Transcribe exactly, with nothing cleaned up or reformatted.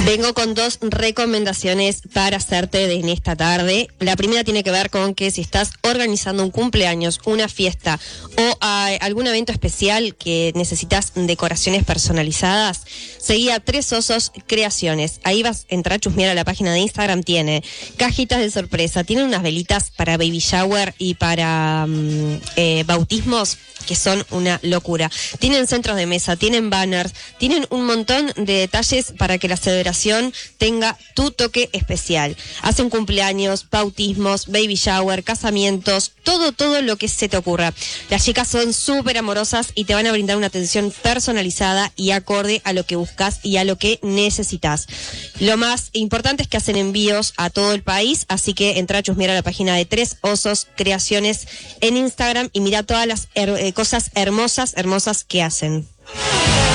Vengo con dos recomendaciones para hacerte en esta tarde. La primera tiene que ver con que si estás organizando un cumpleaños, una fiesta o a, algún evento especial que necesitas decoraciones personalizadas, seguí a Tres Osos Creaciones. Ahí vas a entrar a chusmear a la página de Instagram. Tiene cajitas de sorpresa, tiene unas velitas para baby shower y para um, eh, bautismos que son una locura. Tienen centros de mesa, tienen banners, tienen un montón de detalles para que la celebración tenga tu toque especial. Hacen cumpleaños, bautismos, baby shower, casamientos, todo, todo lo que se te ocurra. Las chicas son súper amorosas y te van a brindar una atención personalizada y acorde a lo que buscas y a lo que necesitas. Lo más importante es que hacen envíos a todo el país, así que entra a chusmear a la página de Tres Osos Creaciones en Instagram y mira todas las her- eh, cosas hermosas, hermosas que hacen.